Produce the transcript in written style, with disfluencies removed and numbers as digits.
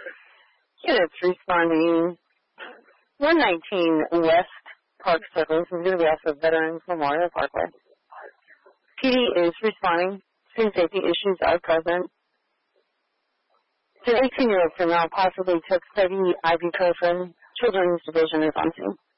Units responding 119 West Park Circle. This is going to be off of Veterans Memorial Parkway. PD is responding. Street safety issues are present. The 18-year-old female possibly took 30 ibuprofen. Children's division is on scene.